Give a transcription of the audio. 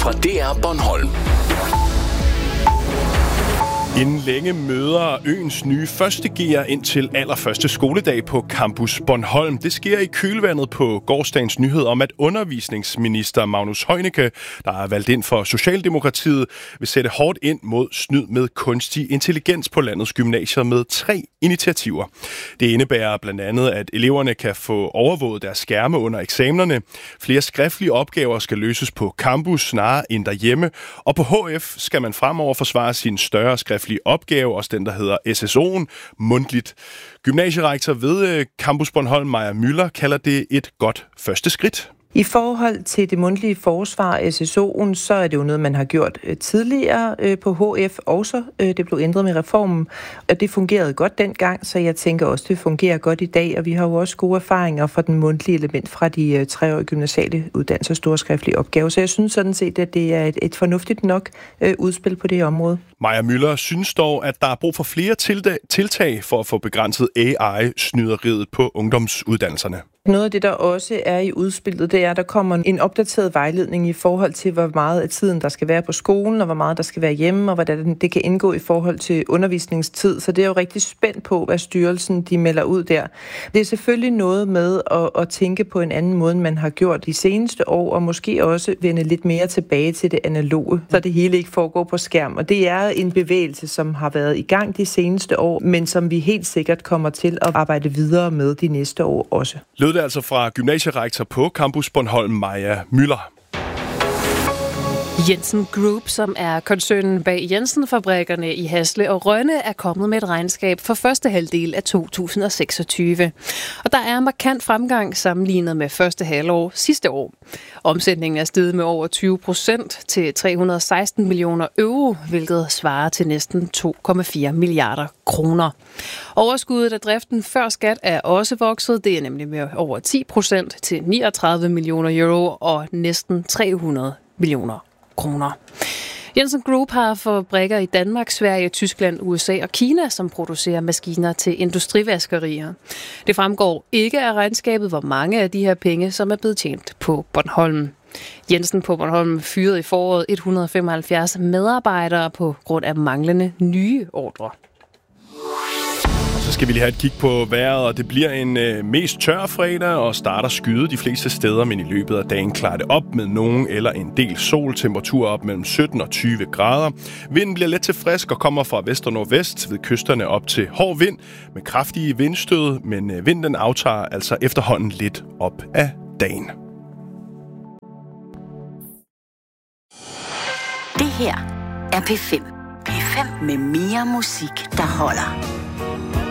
fra DR Bornholm. Inden længe møder øens nye første G'er ind til allerførste skoledag på Campus Bornholm. Det sker i kølvandet på gårsdagens nyhed om, at undervisningsminister Magnus Heunicke, der er valgt ind for Socialdemokratiet, vil sætte hårdt ind mod snyd med kunstig intelligens på landets gymnasier med 3 initiativer. Det indebærer blandt andet, at eleverne kan få overvåget deres skærme under eksamenerne. Flere skriftlige opgaver skal løses på campus snarere end derhjemme. Og på HF skal man fremover forsvare sin større skriftlige opgave, også den, der hedder SSO'en, mundtligt. Gymnasierektor ved Campus Bornholm, Maja Müller, kalder det et godt første skridt. I forhold til det mundtlige forsvar, SSO'en, så er det jo noget, man har gjort tidligere på HF også. Det blev ændret med reformen, og det fungerede godt dengang, så jeg tænker også, det fungerer godt i dag, og vi har jo også gode erfaringer fra den mundtlige element fra de 3-årige gymnasiale uddannelser, store skriftlige opgaver. Så jeg synes sådan set, at det er et fornuftigt nok udspil på det område. Maja Müller synes dog, at der er brug for flere tiltag for at få begrænset AI-snyderiet på ungdomsuddannelserne. Noget af det, der også er i udspillet, det er, at der kommer en opdateret vejledning i forhold til, hvor meget af tiden, der skal være på skolen, og hvor meget der skal være hjemme, og hvordan det kan indgå i forhold til undervisningstid. Så det er jo rigtig spændt på, hvad styrelsen de melder ud der. Det er selvfølgelig noget med at tænke på en anden måde, end man har gjort de seneste år, og måske også vende lidt mere tilbage til det analoge, så det hele ikke foregår på skærm. Og det er en bevægelse, som har været i gang de seneste år, men som vi helt sikkert kommer til at arbejde videre med de næste år også. Lød det altså fra gymnasierektor på Campus Bornholm, Maja Müller. Jensen Group, som er koncernen bag Jensen-fabrikkerne i Hasle og Rønne, er kommet med et regnskab for første halvdel af 2026. Og der er markant fremgang sammenlignet med første halvår sidste år. Omsætningen er steget med over 20% til 316 millioner euro, hvilket svarer til næsten 2,4 milliarder kroner. Overskuddet af driften før skat er også vokset. Det er nemlig med over 10% til 39 millioner euro og næsten 300 millioner kroner. Jensen Group har fabrikker i Danmark, Sverige, Tyskland, USA og Kina, som producerer maskiner til industrivaskerier. Det fremgår ikke af regnskabet, hvor mange af de her penge, som er blevet tjent på Bornholm. Jensen på Bornholm fyrede i foråret 175 medarbejdere på grund af manglende nye ordrer. Så skal vi lige have et kig på vejret, og det bliver en mest tør fredag og starter skyde de fleste steder, men i løbet af dagen klarer det op med nogen eller en del sol, temperatur op mellem 17 og 20 grader. Vinden bliver let til frisk og kommer fra vest og nordvest, ved kysterne op til hård vind med kraftige vindstød, men vinden aftager altså efterhånden lidt op af dagen. Det her er P5. P5 med mere musik, der holder.